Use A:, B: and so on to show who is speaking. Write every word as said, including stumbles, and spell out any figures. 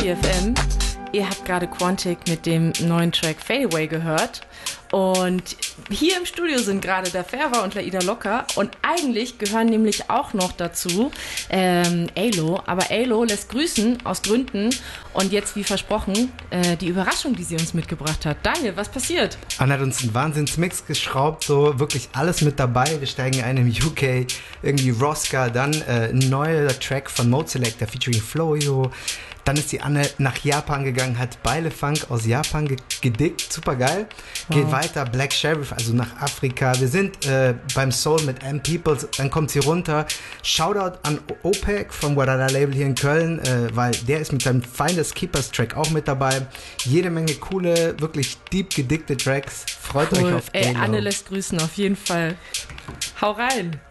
A: Detektor F M. Ihr habt gerade Quantic mit dem neuen Track Fade Away gehört. Und hier im Studio sind gerade der Ferva und Laida Locker. Und eigentlich gehören nämlich auch noch dazu ähm, Alo. Aber Alo lässt grüßen aus Gründen. Und jetzt, wie versprochen, äh, die Überraschung, die sie uns mitgebracht hat. Daniel, was passiert?
B: Anna hat uns einen Wahnsinnsmix geschraubt, so wirklich alles mit dabei. Wir steigen ein im U K, irgendwie Roska, dann äh, ein neuer Track von Mode Selector featuring Floyo. Dann ist die Anne nach Japan gegangen, hat Beile Funk aus Japan ge- gedickt, super geil. Wow. Geht weiter, Black Sheriff, also nach Afrika. Wir sind äh, beim Soul mit M Peoples, dann kommt sie runter. Shoutout an O P E C vom Guadala Label hier in Köln, äh, weil der ist mit seinem Finders Keepers Track auch mit dabei. Jede Menge coole, wirklich deep gedickte Tracks. Freut
A: cool.
B: euch auf
A: Ey,
B: Alo.
A: Anne lässt grüßen, auf jeden Fall. Hau rein!